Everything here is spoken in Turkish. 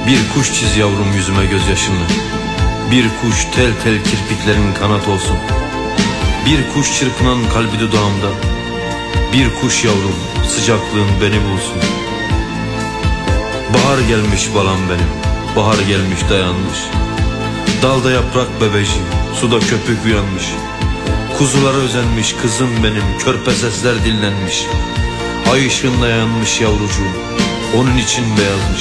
Bir kuş çiz yavrum yüzüme gözyaşını. Bir kuş tel tel kirpiklerin kanat olsun. Bir kuş çırpınan kalbi dudağımda. Bir kuş yavrum sıcaklığın beni bulsun. Bahar gelmiş balam benim, bahar gelmiş dayanmış. Dalda yaprak bebeci, suda köpük uyanmış. Kuzulara özenmiş kızım benim, körpe sesler dinlenmiş. Ay ışığında yanmış yavrucuğum, onun için beyazmış.